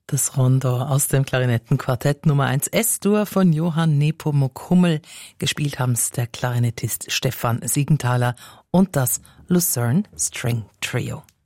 Das Rondo aus dem Klarinettenquartett Nummer 1 S-Dur von Johann Nepomuk Hummel. Gespielt haben's der Klarinettist Stefan Siegenthaler und das Lucerne String Trio.